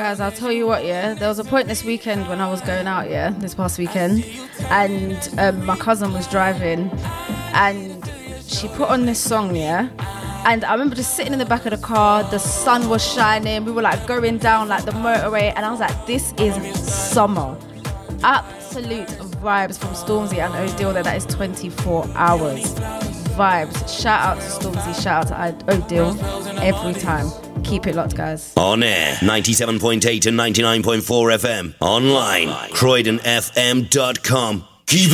Guys, I'll tell you what, yeah. There was a point this weekend when I was going out, yeah, this past weekend, and my cousin was driving, and she put on this song, yeah. And I remember just sitting in the back of the car, the sun was shining, we were like going down like the motorway, and I was like, this is summer. Absolute vibes from Stormzy and Odile that is 24 hours. Vibes. Shout out to Stormzy, shout out to Odile every time. Keep it locked, guys. On air, 97.8 and 99.4 FM. Online, CroydonFM.com. Keep